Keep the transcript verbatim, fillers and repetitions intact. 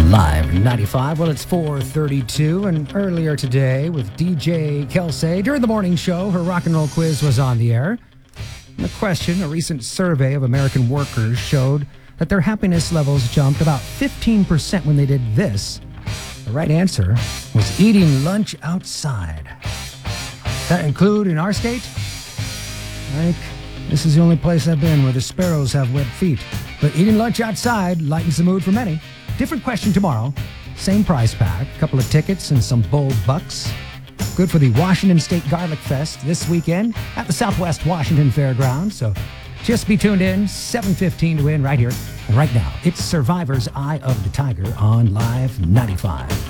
on Live ninety-five. Well, it's four thirty-two, and earlier today with D J Kelsey, during the morning show, her rock and roll quiz was on the air. And the question, a recent survey of American workers showed that their happiness levels jumped about fifteen percent when they did this. The right answer was eating lunch outside. That include in our state? I think this is the only place I've been where the sparrows have webbed feet. But eating lunch outside lightens the mood for many. Different question tomorrow. Same prize pack, couple of tickets and some bold bucks. Good for the Washington State Garlic Fest this weekend at the Southwest Washington Fairgrounds. So just be tuned in, seven fifteen to win right here. And right now, it's Survivor's Eye of the Tiger on Live ninety-five.